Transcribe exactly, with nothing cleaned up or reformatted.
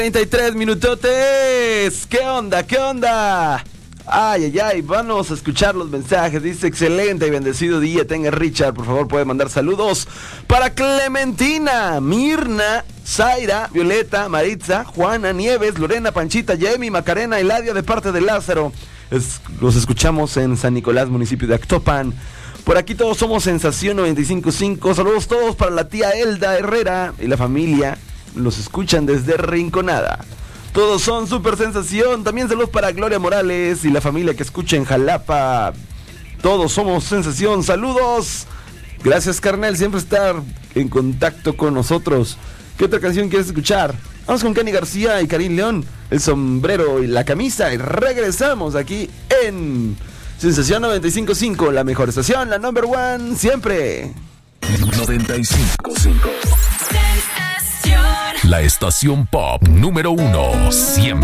treinta y tres minutotes. ¿Qué onda? ¿Qué onda? Ay, ay, ay, vamos a escuchar los mensajes. Dice, excelente y bendecido día tenga Richard. Por favor, puede mandar saludos para Clementina, Mirna, Zaira, Violeta, Maritza, Juana, Nieves, Lorena, Panchita, Yemi, Macarena, Eladia, de parte de Lázaro. Es, los escuchamos en San Nicolás, municipio de Actopan. Por aquí todos somos Sensación noventa y cinco punto cinco. Saludos todos para la tía Elda Herrera y la familia. Los escuchan desde Rinconada. Todos son Super Sensación. También saludos para Gloria Morales y la familia que escucha en Jalapa. Todos somos Sensación. Saludos. Gracias, carnal, siempre estar en contacto con nosotros. ¿Qué otra canción quieres escuchar? Vamos con Kenny García y Karim León, el sombrero y la camisa. Y regresamos aquí en Sensación noventa y cinco punto cinco, la mejor estación, la number one, siempre. noventa y cinco punto cinco. La estación pop número uno, siempre.